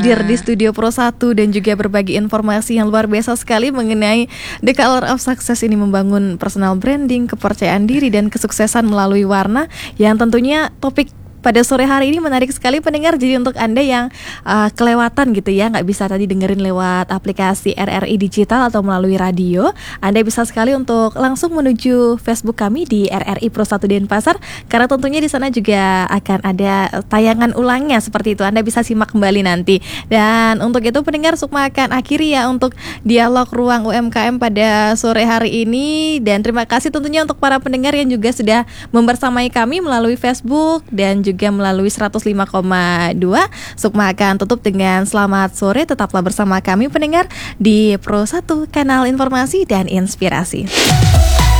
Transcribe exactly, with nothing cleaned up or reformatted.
hadir di studio Pro satu dan juga berbagi informasi yang luar biasa sekali mengenai The Color of Success ini, membangun personal branding, kepercayaan diri dan kesuksesan melalui warna, yang tentunya topik pada sore hari ini menarik sekali pendengar. Jadi untuk Anda yang uh, kelewatan gitu ya, nggak bisa tadi dengerin lewat aplikasi R R I Digital atau melalui radio, Anda bisa sekali untuk langsung menuju Facebook kami di R R I Pro satu Denpasar, karena tentunya di sana juga akan ada tayangan ulangnya seperti itu. Anda bisa simak kembali nanti. Dan untuk itu pendengar, Sukma akan akhiri ya untuk dialog ruang U M K M pada sore hari ini. Dan terima kasih tentunya untuk para pendengar yang juga sudah membersamai kami melalui Facebook dan juga juga melalui seratus lima koma dua. Sukma akan tutup dengan selamat sore. Tetaplah bersama kami pendengar di Pro satu, kanal informasi dan inspirasi.